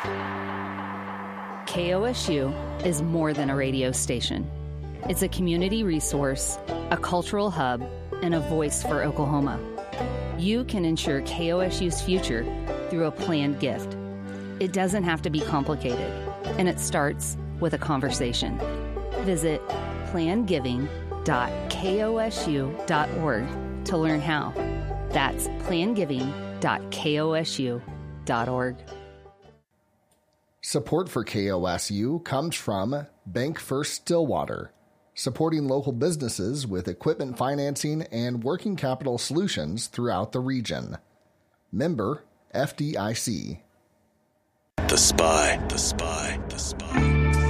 KOSU is more than a radio station. It's a community resource, a cultural hub, and a voice for Oklahoma. You can ensure KOSU's future through a planned gift. It doesn't have to be complicated, and it starts with a conversation. Visit plangiving.kosu.org to learn how. That's plangiving.kosu.org. Support for KOSU comes from Bank First Stillwater, supporting local businesses with equipment financing and working capital solutions throughout the region. Member FDIC. The Spy.